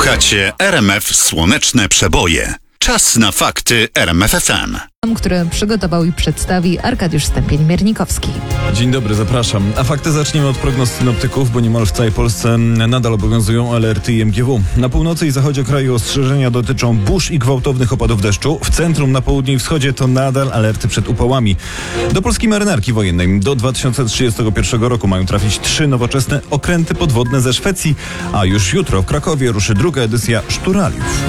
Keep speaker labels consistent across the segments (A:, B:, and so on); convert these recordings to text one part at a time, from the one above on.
A: Słuchacie RMF Słoneczne Przeboje. Czas na fakty RMF FM.
B: Który przygotował i przedstawi Arkadiusz Stępień-Miernikowski.
C: Dzień dobry, zapraszam. A fakty zaczniemy od prognoz synoptyków, bo niemal w całej Polsce nadal obowiązują alerty IMGW. Na północy i zachodzie kraju ostrzeżenia dotyczą burz i gwałtownych opadów deszczu. W centrum, na południu i wschodzie to nadal alerty przed upałami. Do polskiej marynarki wojennej do 2031 roku mają trafić 3 nowoczesne okręty podwodne ze Szwecji, a już jutro w Krakowie ruszy druga edycja Szturaliów.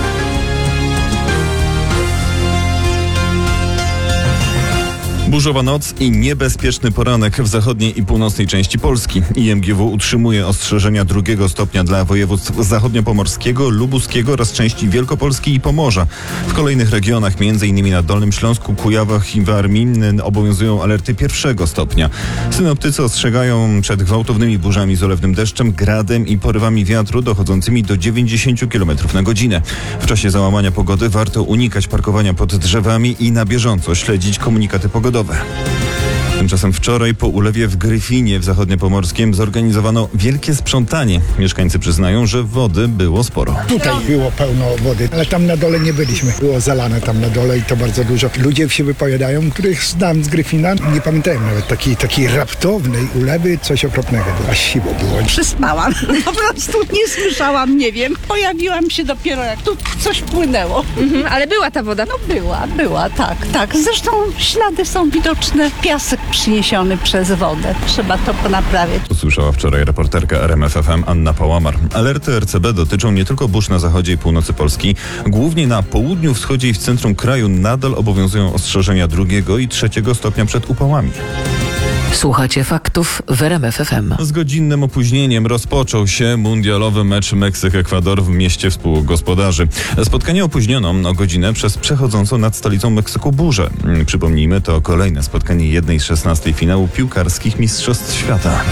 C: Burzowa noc i niebezpieczny poranek w zachodniej i północnej części Polski. IMGW utrzymuje ostrzeżenia 2 stopnia dla województw zachodniopomorskiego, lubuskiego oraz części Wielkopolski i Pomorza. W kolejnych regionach, m.in. na Dolnym Śląsku, Kujawach i Warmii, obowiązują alerty 1 stopnia. Synoptycy ostrzegają przed gwałtownymi burzami z ulewnym deszczem, gradem i porywami wiatru dochodzącymi do 90 km na godzinę. W czasie załamania pogody warto unikać parkowania pod drzewami i na bieżąco śledzić komunikaty pogodowe. Tymczasem wczoraj po ulewie w Gryfinie w Zachodniopomorskiem zorganizowano wielkie sprzątanie. Mieszkańcy przyznają, że wody było sporo.
D: Tutaj było pełno wody, ale tam na dole nie byliśmy. Było zalane tam na dole i to bardzo dużo. Ludzie się wypowiadają, których znam z Gryfina. Nie pamiętają nawet takiej raptownej ulewy, coś okropnego. Aż siwo było.
E: Przespałam. Po prostu nie słyszałam, nie wiem. Pojawiłam się dopiero jak tu coś płynęło.
B: Ale była ta woda?
E: No była, tak. Zresztą ślady są widoczne. Piasek przyniesiony przez wodę. Trzeba to ponaprawiać.
C: Usłyszała wczoraj reporterka RMF FM Anna Pałamar. Alerty RCB dotyczą nie tylko burz na zachodzie i północy Polski. Głównie na południu, wschodzie i w centrum kraju nadal obowiązują ostrzeżenia 2 i 3 stopnia przed upałami.
F: Słuchacie faktów w RMF FM.
C: Z godzinnym opóźnieniem rozpoczął się mundialowy mecz Meksyk-Ekwador w mieście współgospodarzy. Spotkanie opóźniono o godzinę przez przechodzącą nad stolicą Meksyku burzę. Przypomnijmy, to kolejne spotkanie 1/16 finału piłkarskich Mistrzostw Świata.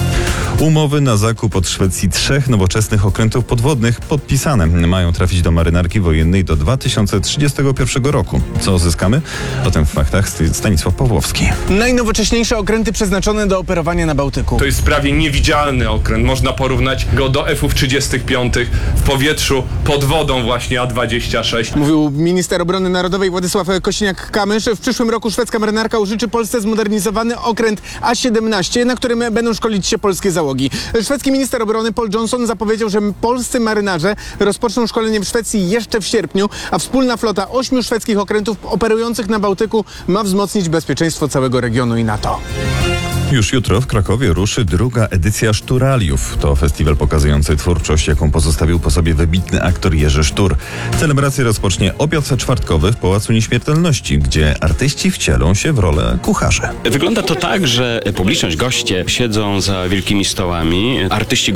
C: Umowy na zakup od Szwecji 3 nowoczesnych okrętów podwodnych podpisane. Mają trafić do marynarki wojennej do 2031 roku. Co zyskamy? O tym w faktach Stanisław Pawłowski.
G: Najnowocześniejsze okręty przeznaczone do operowania na Bałtyku.
H: To jest prawie niewidzialny okręt. Można porównać go do F-ów 35 w powietrzu pod wodą właśnie A26.
G: Mówił minister obrony narodowej Władysław Kosiniak-Kamysz. W przyszłym roku szwedzka marynarka użyczy Polsce zmodernizowany okręt A17, na którym będą szkolić się polskie załogi. Szwedzki minister obrony Paul Johnson zapowiedział, że polscy marynarze rozpoczną szkolenie w Szwecji jeszcze w sierpniu, a wspólna flota 8 szwedzkich okrętów operujących na Bałtyku ma wzmocnić bezpieczeństwo całego regionu i NATO.
C: Już jutro w Krakowie ruszy druga edycja Szturaliów. To festiwal pokazujący twórczość, jaką pozostawił po sobie wybitny aktor Jerzy Sztur. Celebrację rozpocznie obiad czwartkowy w Pałacu Nieśmiertelności, gdzie artyści wcielą się w rolę kucharzy.
I: Wygląda to tak, że publiczność, goście siedzą za wielkimi stołami, artyści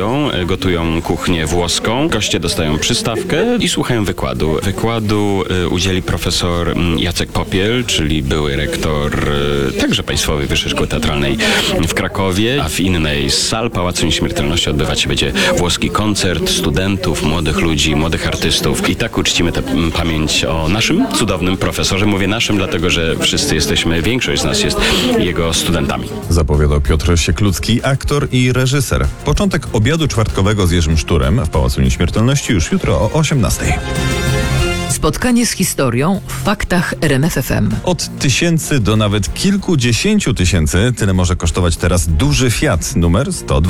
I: gotują kuchnię włoską, goście dostają przystawkę i słuchają wykładu. Wykładu udzieli profesor Jacek Popiel, czyli były rektor także Państwowej Wyższej Szkoły Teatralnej w Krakowie, a w innej z sal Pałacu Nieśmiertelności odbywać się będzie włoski koncert studentów, młodych ludzi, młodych artystów. I tak uczcimy tę pamięć o naszym cudownym profesorze. Mówię naszym, dlatego że wszyscy jesteśmy, większość z nas jest jego studentami.
C: Zapowiadał Piotr Sieklucki, aktor i reżyser. Początek obiadu czwartkowego z Jerzym Szturem w Pałacu Nieśmiertelności już jutro o 18:00.
F: Spotkanie z historią w faktach RMF FM.
C: Od 1000 do nawet kilkudziesięciu tysięcy tyle może kosztować teraz duży Fiat numer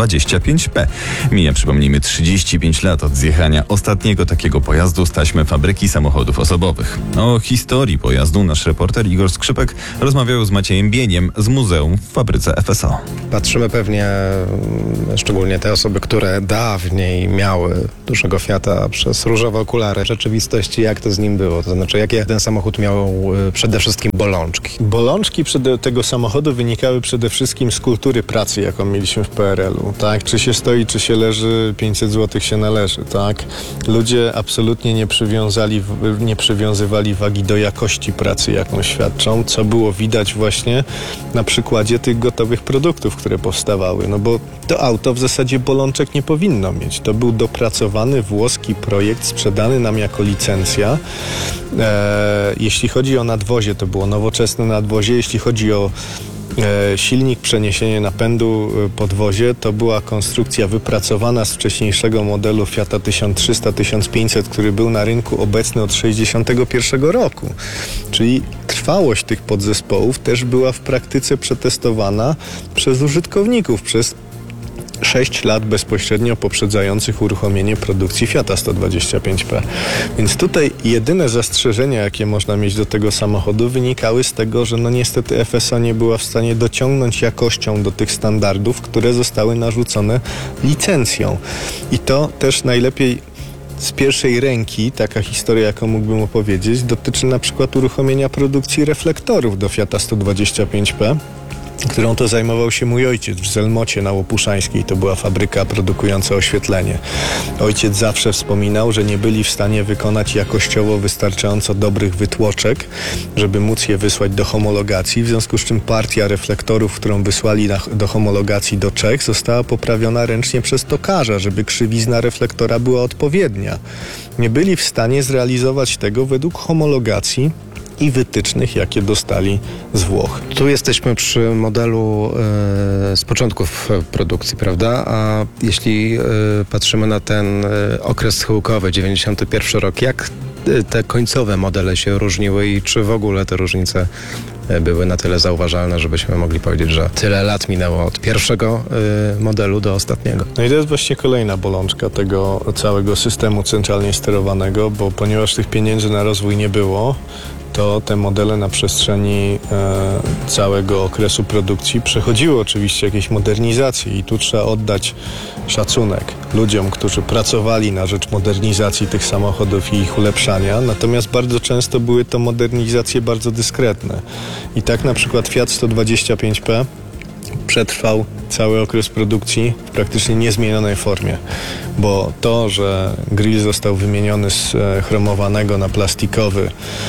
C: 125P. Mija, przypomnijmy, 35 lat od zjechania ostatniego takiego pojazdu z taśmy fabryki samochodów osobowych. O historii pojazdu nasz reporter Igor Skrzypek rozmawiał z Maciejem Bieniem z muzeum w fabryce FSO.
J: Patrzymy pewnie, szczególnie te osoby, które dawniej miały dużego Fiata, przez różowe okulary w rzeczywistości, jak to z nim było, to znaczy jakie ten samochód miał przede wszystkim bolączki.
K: Bolączki tego samochodu wynikały przede wszystkim z kultury pracy, jaką mieliśmy w PRL-u, tak? Czy się stoi, czy się leży, 500 zł się należy, tak? Ludzie absolutnie nie przywiązywali wagi do jakości pracy, jaką świadczą, co było widać właśnie na przykładzie tych gotowych produktów, które powstawały, no bo to auto w zasadzie bolączek nie powinno mieć. To był dopracowany włoski projekt sprzedany nam jako licencja. Jeśli chodzi o nadwozie, to było nowoczesne nadwozie. Jeśli chodzi o silnik, przeniesienie napędu, podwozie to była konstrukcja wypracowana z wcześniejszego modelu Fiata 1300-1500, który był na rynku obecny od 1961 roku. Czyli trwałość tych podzespołów też była w praktyce przetestowana przez użytkowników, przez 6 lat bezpośrednio poprzedzających uruchomienie produkcji Fiata 125P. Więc tutaj jedyne zastrzeżenia, jakie można mieć do tego samochodu, wynikały z tego, że no niestety FSO nie była w stanie dociągnąć jakością do tych standardów, które zostały narzucone licencją. I to też najlepiej z pierwszej ręki, taka historia, jaką mógłbym opowiedzieć, dotyczy na przykład uruchomienia produkcji reflektorów do Fiata 125P, którą to zajmował się mój ojciec w Zelmocie na Łopuszańskiej. To była fabryka produkująca oświetlenie. Ojciec zawsze wspominał, że nie byli w stanie wykonać jakościowo wystarczająco dobrych wytłoczek, żeby móc je wysłać do homologacji, w związku z czym partia reflektorów, którą wysłali do homologacji do Czech, została poprawiona ręcznie przez tokarza, żeby krzywizna reflektora była odpowiednia. Nie byli w stanie zrealizować tego według homologacji i wytycznych, jakie dostali z Włoch.
J: Tu jesteśmy przy modelu z początków produkcji, prawda? A jeśli patrzymy na ten okres schyłkowy, 91 rok, jak te końcowe modele się różniły i czy w ogóle te różnice były na tyle zauważalne, żebyśmy mogli powiedzieć, że tyle lat minęło od pierwszego modelu do ostatniego?
K: No i to jest właśnie kolejna bolączka tego całego systemu centralnie sterowanego, bo ponieważ tych pieniędzy na rozwój nie było, to te modele na przestrzeni całego okresu produkcji przechodziły oczywiście jakieś modernizacje i tu trzeba oddać szacunek ludziom, którzy pracowali na rzecz modernizacji tych samochodów i ich ulepszania, natomiast bardzo często były to modernizacje bardzo dyskretne. I tak na przykład Fiat 125P przetrwał cały okres produkcji w praktycznie niezmienionej formie, bo to, że grill został wymieniony z chromowanego na plastikowy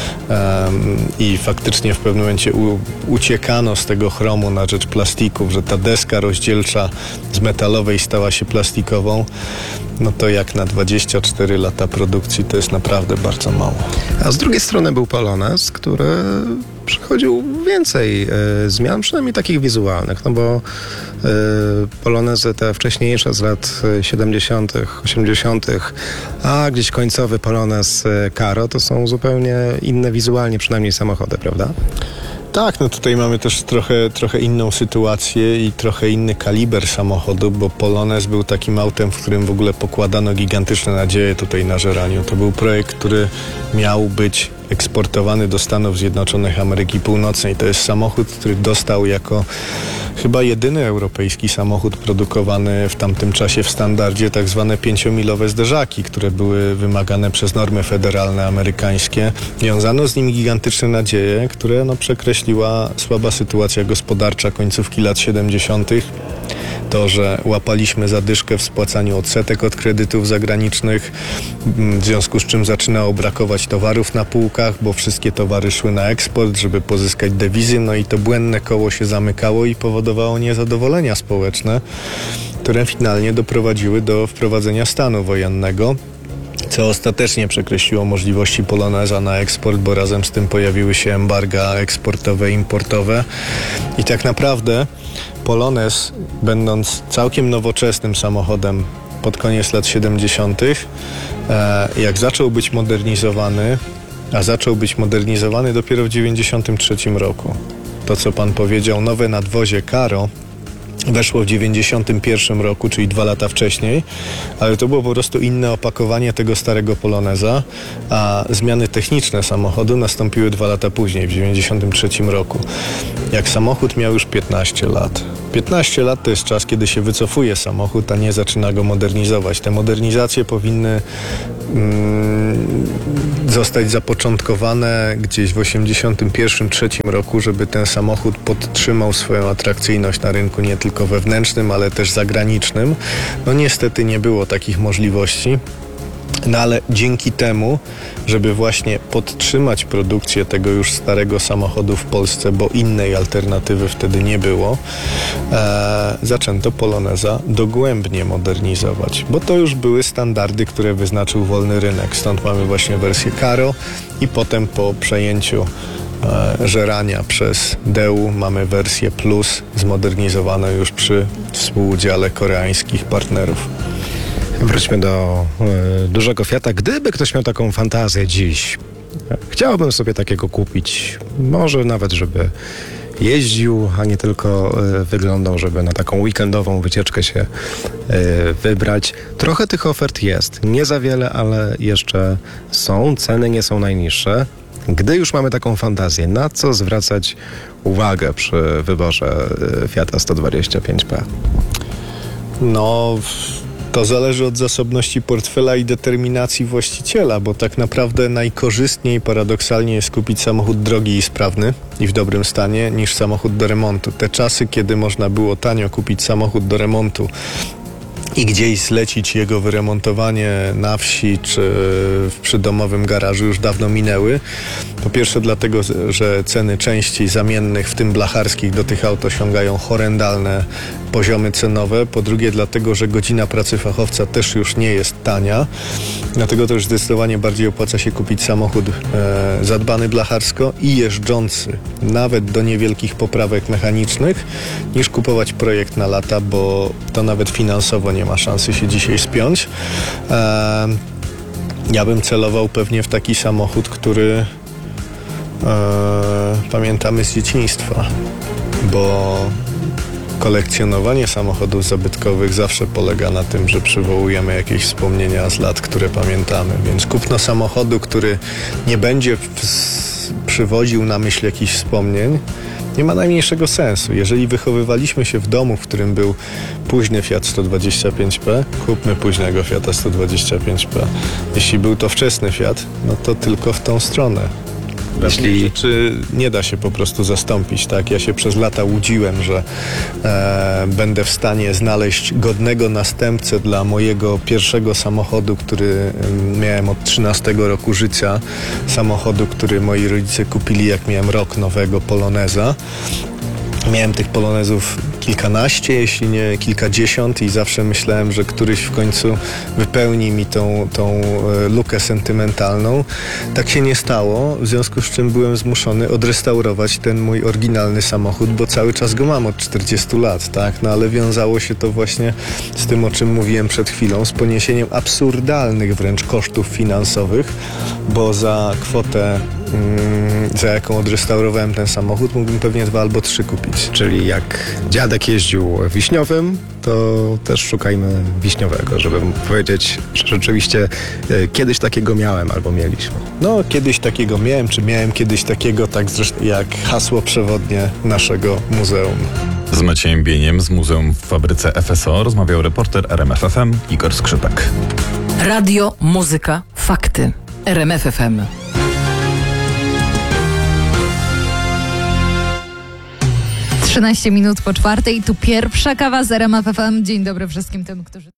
K: i faktycznie w pewnym momencie uciekano z tego chromu na rzecz plastików, że ta deska rozdzielcza z metalowej stała się plastikową, no to jak na 24 lata produkcji to jest naprawdę bardzo mało.
J: A z drugiej strony był Polonez, który przechodził więcej zmian, przynajmniej takich wizualnych, no bo Polonezy te wcześniejsze z lat 70., 80., a gdzieś końcowy Polonez Karo to są zupełnie inne wizualnie przynajmniej samochody, prawda?
K: Tak, no tutaj mamy też trochę inną sytuację i trochę inny kaliber samochodu, bo Polonez był takim autem, w którym w ogóle pokładano gigantyczne nadzieje tutaj na Żeraniu. To był projekt, który miał być eksportowany do Stanów Zjednoczonych Ameryki Północnej. To jest samochód, który dostał jako chyba jedyny europejski samochód produkowany w tamtym czasie w standardzie tak zwane 5-milowe zderzaki, które były wymagane przez normy federalne amerykańskie. Wiązano z nim gigantyczne nadzieje, które przekreśliła słaba sytuacja gospodarcza końcówki lat 70. To, że łapaliśmy zadyszkę w spłacaniu odsetek od kredytów zagranicznych, w związku z czym zaczynało brakować towarów na półkach, bo wszystkie towary szły na eksport, żeby pozyskać dewizy, no i to błędne koło się zamykało i powodowało niezadowolenia społeczne, które finalnie doprowadziły do wprowadzenia stanu wojennego, co ostatecznie przekreśliło możliwości Poloneza na eksport, bo razem z tym pojawiły się embarga eksportowe i importowe i tak naprawdę Polonez, będąc całkiem nowoczesnym samochodem pod koniec lat 70., jak zaczął być modernizowany, a zaczął być modernizowany dopiero w 93 roku. To, co pan powiedział, nowe nadwozie Karo weszło w 91 roku, czyli 2 lata wcześniej, ale to było po prostu inne opakowanie tego starego Poloneza, a zmiany techniczne samochodu nastąpiły 2 lata później, w 93 roku. Jak samochód miał już 15 lat. 15 lat to jest czas, kiedy się wycofuje samochód, a nie zaczyna go modernizować. Te modernizacje powinny zostać zapoczątkowane gdzieś w 81-3 roku, żeby ten samochód podtrzymał swoją atrakcyjność na rynku nie tylko wewnętrznym, ale też zagranicznym. No niestety nie było takich możliwości. No ale dzięki temu, żeby właśnie podtrzymać produkcję tego już starego samochodu w Polsce, bo innej alternatywy wtedy nie było, zaczęto Poloneza dogłębnie modernizować, bo to już były standardy, które wyznaczył wolny rynek. Stąd mamy właśnie wersję Karo i potem po przejęciu żerania przez DEU. Mamy wersję Plus, zmodernizowaną już przy współudziale koreańskich partnerów.
J: Wróćmy do dużego Fiata. Gdyby ktoś miał taką fantazję dziś, chciałbym sobie takiego kupić. Może nawet, żeby jeździł, a nie tylko wyglądał, żeby na taką weekendową wycieczkę się wybrać. Trochę tych ofert jest. Nie za wiele, ale jeszcze są. Ceny nie są najniższe. Gdy już mamy taką fantazję, na co zwracać uwagę przy wyborze Fiata 125P?
K: No, to zależy od zasobności portfela i determinacji właściciela, bo tak naprawdę najkorzystniej paradoksalnie jest kupić samochód drogi i sprawny i w dobrym stanie niż samochód do remontu. Te czasy, kiedy można było tanio kupić samochód do remontu i gdzieś zlecić jego wyremontowanie na wsi czy w przydomowym garażu, już dawno minęły. Po pierwsze dlatego, że ceny części zamiennych, w tym blacharskich, do tych aut osiągają horrendalne poziomy cenowe. Po drugie dlatego, że godzina pracy fachowca też już nie jest tania. Dlatego też zdecydowanie bardziej opłaca się kupić samochód zadbany blacharsko i jeżdżący nawet do niewielkich poprawek mechanicznych, niż kupować projekt na lata, bo to nawet finansowo nie ma szansy się dzisiaj spiąć. Ja bym celował pewnie w taki samochód, który pamiętamy z dzieciństwa, bo kolekcjonowanie samochodów zabytkowych zawsze polega na tym, że przywołujemy jakieś wspomnienia z lat, które pamiętamy, więc kupno samochodu, który nie będzie przywodził na myśl jakichś wspomnień, nie ma najmniejszego sensu. Jeżeli wychowywaliśmy się w domu, w którym był późny Fiat 125P, kupmy późnego Fiata 125P. Jeśli był to wczesny Fiat, no to tylko w tą stronę. Jeśli rzeczy nie da się po prostu zastąpić, tak? Ja się przez lata łudziłem, że będę w stanie znaleźć godnego następcę dla mojego pierwszego samochodu, który miałem od 13 roku życia. Samochodu, który moi rodzice kupili, jak miałem rok, nowego Poloneza. Miałem tych Polonezów kilkanaście, jeśli nie kilkadziesiąt, i zawsze myślałem, że któryś w końcu wypełni mi tą lukę sentymentalną. Tak się nie stało, w związku z czym byłem zmuszony odrestaurować ten mój oryginalny samochód, bo cały czas go mam od 40 lat, tak? No ale wiązało się to właśnie z tym, o czym mówiłem przed chwilą, z poniesieniem absurdalnych wręcz kosztów finansowych, bo za kwotę, za jaką odrestaurowałem ten samochód, mógłbym pewnie 2 albo 3 kupić.
J: Czyli jak dziadek jeździł wiśniowym, to też szukajmy wiśniowego, żeby powiedzieć, że rzeczywiście kiedyś takiego miałem albo mieliśmy.
K: No, kiedyś takiego miałem, czy miałem kiedyś takiego, tak zresztą jak hasło przewodnie naszego muzeum.
C: Z Maciejem Bieniem z Muzeum w Fabryce FSO rozmawiał reporter RMF FM Igor Skrzypek.
F: Radio, muzyka, fakty. RMF FM.
B: 13 minut po 4:00. Tu pierwsza kawa z RMF FM. Dzień dobry wszystkim tym, którzy...